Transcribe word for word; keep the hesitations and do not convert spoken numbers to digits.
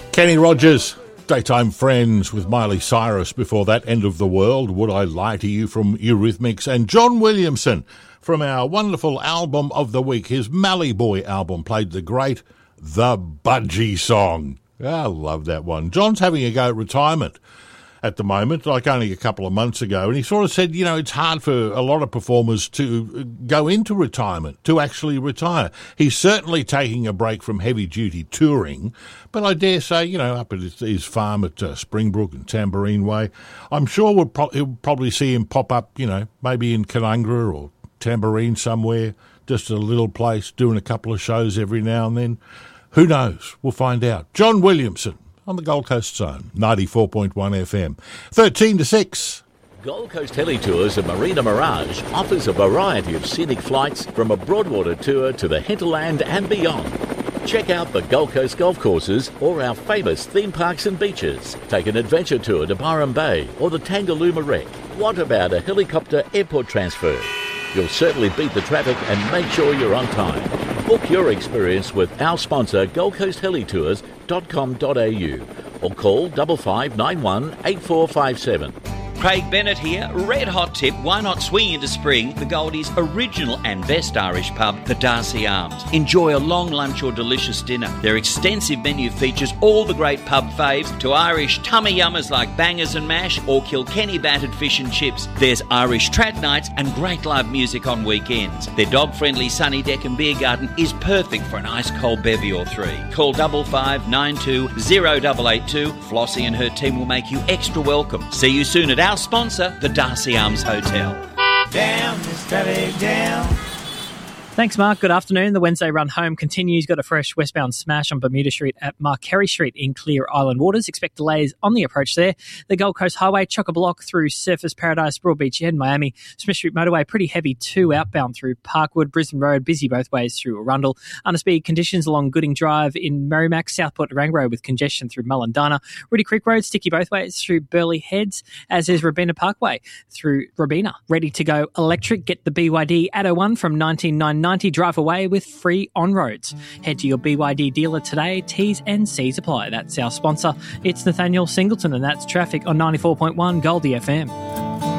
Kenny Rogers, Daytime Friends with Miley Cyrus. Before that, End of the World, Would I Lie to You from Eurythmics. And John Williamson from our wonderful album of the week, his Mallee Boy album, played the great The Budgie Song. I love that one. John's having a go at retirement at the moment, like only a couple of months ago, and he sort of said, you know, it's hard for a lot of performers to go into retirement, to actually retire. He's certainly taking a break from heavy-duty touring, but I dare say, you know, up at his, his farm at uh, Springbrook and Tambourine Way, I'm sure we'll, pro- we'll probably see him pop up, you know, maybe in Canungra or Tambourine somewhere, just a little place, doing a couple of shows every now and then. Who knows? We'll find out. John Williamson on the Gold Coast Zone, ninety-four point one F M. thirteen to six. Gold Coast Heli Tours and Marina Mirage offers a variety of scenic flights from a Broadwater tour to the hinterland and beyond. Check out the Gold Coast golf courses or our famous theme parks and beaches. Take an adventure tour to Byron Bay or the Tangalooma Wreck. What about a helicopter airport transfer? You'll certainly beat the traffic and make sure you're on time. Book your experience with our sponsor, gold coast heli tours dot com dot a u, or call five five nine one eight four five seven. Craig Bennett here. Red hot tip, why not swing into spring? The Goldies' original and best Irish pub, the Darcy Arms. Enjoy a long lunch or delicious dinner. Their extensive menu features all the great pub faves, to Irish tummy yummers like bangers and mash or Kilkenny battered fish and chips. There's Irish trad nights and great live music on weekends. Their dog-friendly sunny deck and beer garden is perfect for an ice-cold bevy or three. Call five five nine two zero eight eight two. Flossie and her team will make you extra welcome. See you soon at our sponsor, the Darcy Arms Hotel. Down, steady down. Thanks, Mark. Good afternoon. The Wednesday run home continues. Got a fresh westbound smash on Bermuda Street at Markerry Street in Clear Island waters. Expect delays on the approach there. The Gold Coast Highway, chock-a-block through Surfers Paradise, Broadbeach Head, Miami. Smith Street Motorway, pretty heavy too, outbound through Parkwood. Brisbane Road, busy both ways through Arundel. Underspeed conditions along Gooding Drive in Merrimack. Southport to Rango with congestion through Mullendana. Ruddy Creek Road, sticky both ways through Burleigh Heads, as is Robina Parkway through Robina. Ready to go electric. Get the B Y D Atto one from nineteen ninety. Drive away with free on-roads. Head to your B Y D dealer today. T's and C's apply. That's our sponsor. It's Nathaniel Singleton, and that's traffic on ninety-four point one Goldie F M.